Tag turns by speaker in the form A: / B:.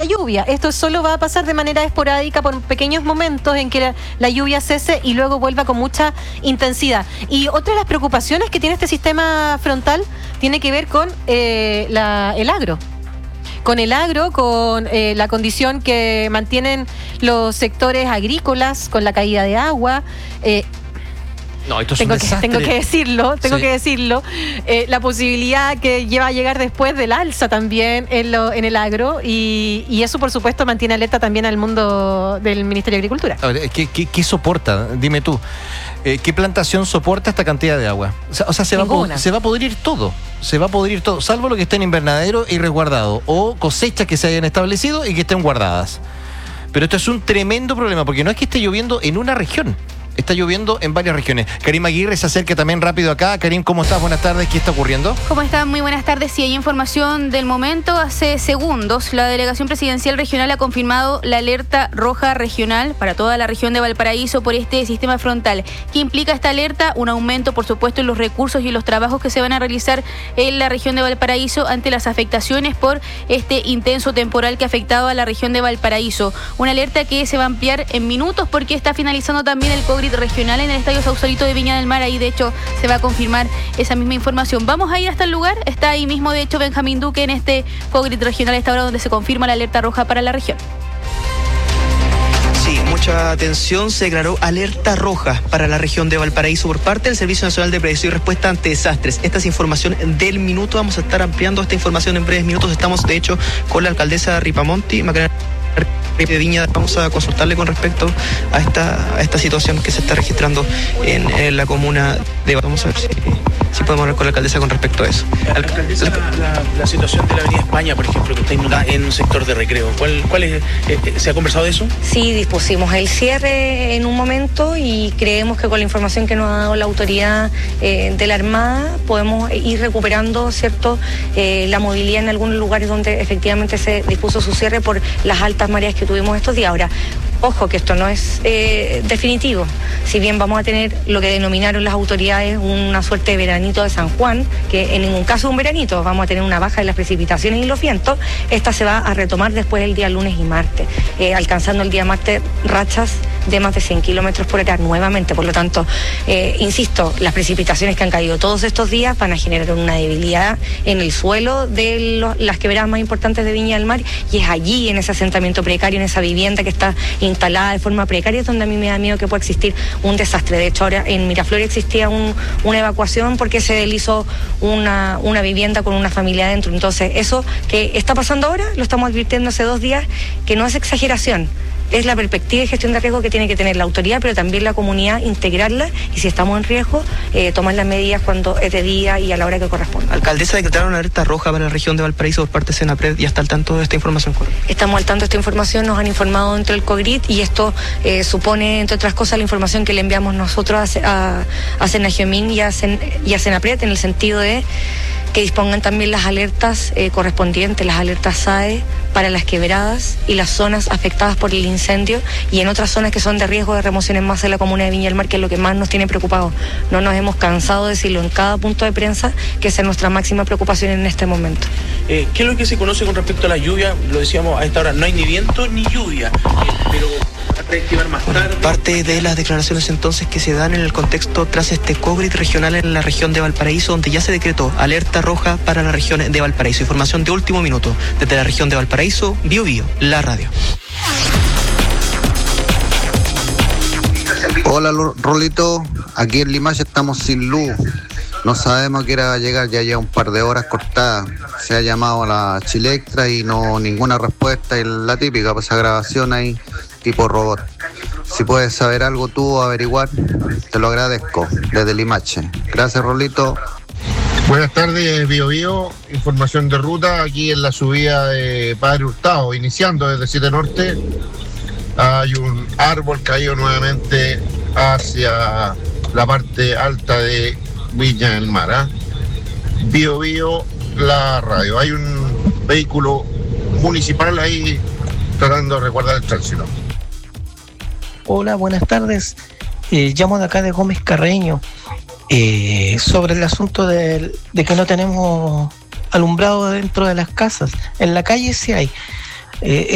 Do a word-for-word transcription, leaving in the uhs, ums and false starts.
A: lluvia. Esto solo va a pasar de manera esporádica por pequeños momentos en que la, la lluvia cese y luego vuelva con mucha intensidad. Y otra de las preocupaciones que tiene este sistema frontal tiene que ver con eh, la, el agro. Con el agro, con eh, la condición que mantienen los sectores agrícolas, con la caída de agua. Eh,
B: No, esto es
A: tengo
B: un
A: que,
B: desastre.
A: tengo que decirlo, tengo
B: Sí.
A: que decirlo. Eh, la posibilidad que lleva a llegar después del alza también en, lo, en el agro y, y eso, por supuesto, mantiene alerta también al mundo del Ministerio de Agricultura.
B: A ver, ¿qué, qué, qué soporta? Dime tú. Eh, ¿Qué plantación soporta esta cantidad de agua? O sea, o sea se, va a, se va a podrir todo. Se va a podrir todo, salvo lo que esté en invernadero y resguardado, o cosechas que se hayan establecido y que estén guardadas. Pero esto es un tremendo problema, porque no es que esté lloviendo en una región. Está lloviendo en varias regiones. Karim Aguirre se acerca también rápido acá. Karim, ¿cómo estás? Buenas tardes. ¿Qué está ocurriendo?
C: ¿Cómo están? Muy buenas tardes. Sí, hay información del momento. Hace segundos, la Delegación Presidencial Regional ha confirmado la alerta roja regional para toda la región de Valparaíso por este sistema frontal. ¿Qué implica esta alerta? Un aumento, por supuesto, en los recursos y los trabajos que se van a realizar en la región de Valparaíso ante las afectaciones por este intenso temporal que ha afectado a la región de Valparaíso. Una alerta que se va a ampliar en minutos porque está finalizando también el COVID regional en el Estadio Sausalito de Viña del Mar. Ahí de hecho se va a confirmar esa misma información. Vamos a ir hasta el lugar. Está ahí mismo de hecho Benjamín Duque en este COVID regional a esta hora donde se confirma la alerta roja para la región.
D: Sí, mucha atención. Se declaró alerta roja para la región de Valparaíso por parte del Servicio Nacional de Prevención y Respuesta ante Desastres. Esta es información del minuto. Vamos a estar ampliando esta información en breves minutos. Estamos de hecho con la alcaldesa Ripamonti, Macarena de Viña. Vamos a consultarle con respecto a esta, a esta situación que se está registrando en, en la comuna de... Vamos a ver si, si podemos hablar con la alcaldesa con respecto a eso.
E: Alcaldesa, la, la, la situación de la Avenida España, por ejemplo, que está inundada en un sector de recreo, ¿cuál, cuál es, eh, ¿se ha conversado de eso?
F: Sí, dispusimos el cierre en un momento y creemos que con la información que nos ha dado la autoridad eh, de la Armada podemos ir recuperando, ¿cierto?, eh, la movilidad en algunos lugares donde efectivamente se dispuso su cierre por las altas mareas que tuvimos estos días. Ahora, ojo que esto no es eh, definitivo. Si bien vamos a tener lo que denominaron las autoridades una suerte de veranito de San Juan, que en ningún caso es un veranito, vamos a tener una baja de las precipitaciones y los vientos, esta se va a retomar después del día lunes y martes, eh, alcanzando el día martes rachas de más de cien kilómetros por hora nuevamente. Por lo tanto, eh, insisto, las precipitaciones que han caído todos estos días van a generar una debilidad en el suelo de lo, las quebradas más importantes de Viña del Mar, y es allí, en ese asentamiento precario, en esa vivienda que está instalada de forma precaria, es donde a mí me da miedo que pueda existir un desastre. De hecho, ahora en Miraflores existía un, una evacuación porque se deslizó una, una vivienda con una familia adentro. Entonces, eso que está pasando ahora, lo estamos advirtiendo hace dos días, que no es exageración. Es la perspectiva de gestión de riesgo que tiene que tener la autoridad, pero también la comunidad, integrarla, y si estamos en riesgo, eh, tomar las medidas cuando es de día y a la hora que corresponda.
D: Alcaldesa, decretaron una alerta roja para la región de Valparaíso por parte de Senapred. ¿Ya está al tanto de esta información?
F: Estamos al tanto de esta información, nos han informado dentro del COGRID, y esto eh, supone, entre otras cosas, la información que le enviamos nosotros a, a, a Senagiomín y a, Sen, y a Senapred, en el sentido de que dispongan también las alertas eh, correspondientes, las alertas S A E para las quebradas y las zonas afectadas por el incendio, y en otras zonas que son de riesgo de remoción en masa en la comuna de Viña del Mar, que es lo que más nos tiene preocupados. No nos hemos cansado de decirlo en cada punto de prensa, que esa es nuestra máxima preocupación en este momento.
E: Eh, ¿Qué es lo que se conoce con respecto a la lluvia? Lo decíamos a esta hora, no hay ni viento ni lluvia, eh, pero va a reactivar más tarde.
D: Parte de las declaraciones entonces que se dan en el contexto tras este COVID regional en la región de Valparaíso, donde ya se decretó alerta roja para la región de Valparaíso. Información de último minuto desde la región de Valparaíso, Bio Bio, la radio.
G: Hola Rolito, aquí en Limache estamos sin luz, no sabemos a qué hora va a llegar, ya lleva un par de horas cortadas, se ha llamado a la Chilectra y no ninguna respuesta, es la típica, pues esa grabación ahí tipo robot. Si puedes saber algo tú o averiguar, te lo agradezco, desde Limache. Gracias Rolito.
H: Buenas tardes, Bio Bio, información de ruta aquí en la subida de Padre Hurtado, iniciando desde siete Norte. Hay un árbol caído nuevamente hacia la parte alta de Viña del Mar. ¿eh? Bio Bio, la radio. Hay un vehículo municipal ahí tratando de resguardar el tránsito.
I: Hola, buenas tardes. Eh, llamo de acá de Gómez Carreño. Eh, sobre el asunto de, de que no tenemos alumbrado dentro de las casas. En la calle sí hay. Eh,